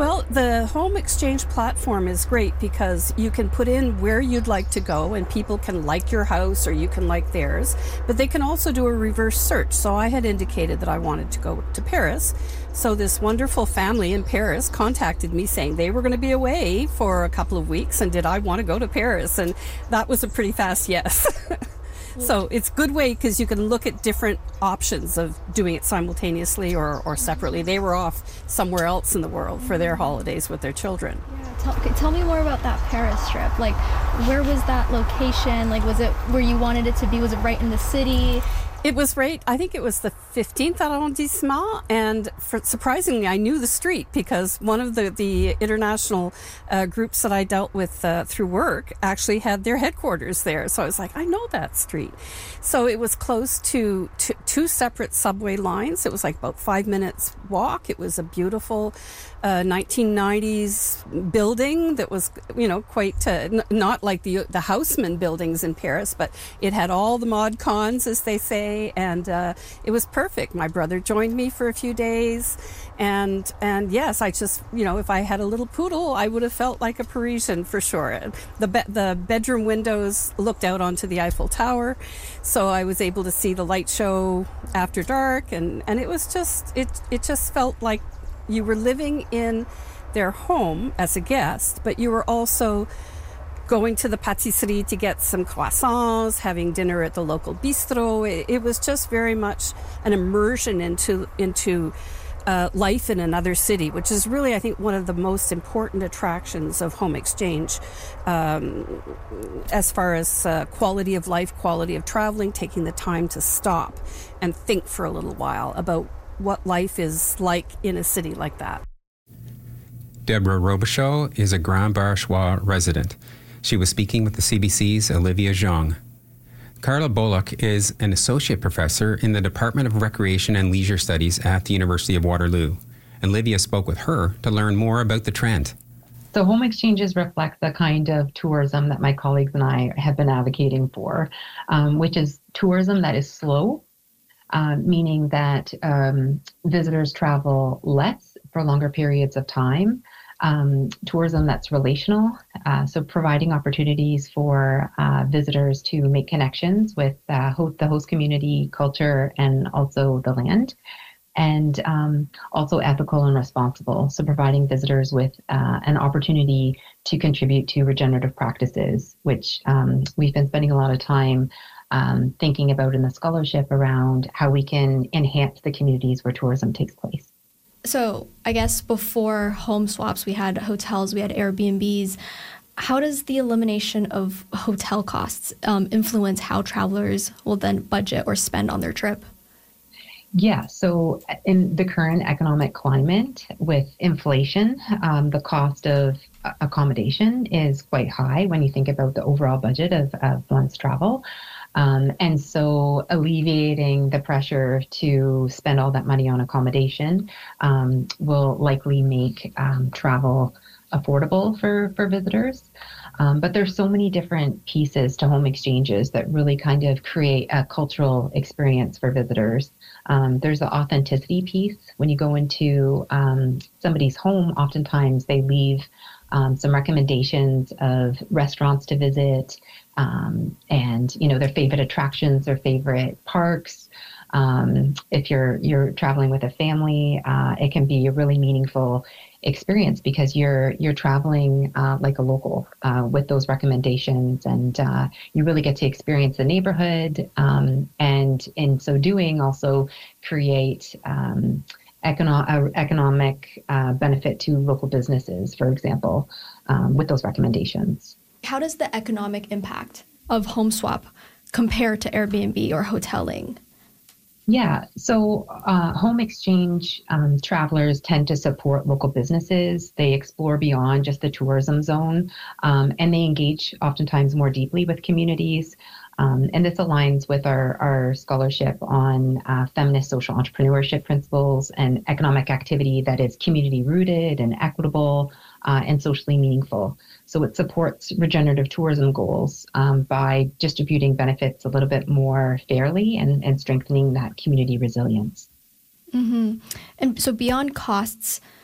Well, the home exchange platform is great because you can put in where you'd like to go and people can like your house or you can like theirs, but they can also do a reverse search. So I had indicated that I wanted to go to Paris. So this wonderful family in Paris contacted me saying they were going to be away for a couple of weeks and did I want to go to Paris? And that was a pretty fast yes. So it's a good way because you can look at different options of doing it simultaneously or separately. They were off somewhere else in the world for their holidays with their children. Yeah, tell me more about that Paris trip. Like, where was that location? Like, was it where you wanted it to be? Was it right in the city? It was right, I think it was the 15th arrondissement, and surprisingly, I knew the street because one of the international groups that I dealt with through work actually had their headquarters there. So I was like, I know that street. So it was close to two separate subway lines. It was like about 5 minutes walk. It was a beautiful 1990s building that was, quite not like the Haussmann buildings in Paris, but it had all the mod cons, as they say. And it was perfect. My brother joined me for a few days, and yes, I just if I had a little poodle, I would have felt like a Parisian for sure. The bedroom windows looked out onto the Eiffel Tower, so I was able to see the light show after dark, and it was just it just felt like you were living in their home as a guest, but you were also going to the pâtisserie to get some croissants, having dinner at the local bistro. It was just very much an immersion into life in another city, which is really, I think, one of the most important attractions of home exchange as far as quality of life, quality of traveling, taking the time to stop and think for a little while about what life is like in a city like that. Deborah Robichaud is a Grand Barachois resident. She was speaking with the CBC's Olivia Zhang. Carla Bullock is an associate professor in the Department of Recreation and Leisure Studies at the University of Waterloo. Olivia spoke with her to learn more about the trend. So home exchanges reflect the kind of tourism that my colleagues and I have been advocating for, which is tourism that is slow, meaning that visitors travel less for longer periods of time. Tourism that's relational, so providing opportunities for visitors to make connections with the host community, culture, and also the land, and also ethical and responsible, so providing visitors with an opportunity to contribute to regenerative practices, which we've been spending a lot of time thinking about in the scholarship around how we can enhance the communities where tourism takes place. So I guess before home swaps, we had hotels, we had Airbnbs. How does the elimination of hotel costs influence how travelers will then budget or spend on their trip? Yeah, so in the current economic climate with inflation, the cost of accommodation is quite high when you think about the overall budget of one's travel. And so alleviating the pressure to spend all that money on accommodation will likely make travel affordable for visitors. But there's so many different pieces to home exchanges that really kind of create a cultural experience for visitors. There's the authenticity piece. When you go into somebody's home, oftentimes they leave some recommendations of restaurants to visit, and their favorite attractions, their favorite parks. If you're traveling with a family, it can be a really meaningful experience because you're traveling like a local with those recommendations, and you really get to experience the neighborhood, and in so doing also create economic benefit to local businesses, for example, with those recommendations. How does the economic impact of home swap compare to Airbnb or hoteling? Yeah, so home exchange travelers tend to support local businesses. They explore beyond just the tourism zone, and they engage oftentimes more deeply with communities. And this aligns with our scholarship on feminist social entrepreneurship principles and economic activity that is community rooted and equitable and socially meaningful. So it supports regenerative tourism goals by distributing benefits a little bit more fairly and strengthening that community resilience. Mm-hmm. And so beyond costs,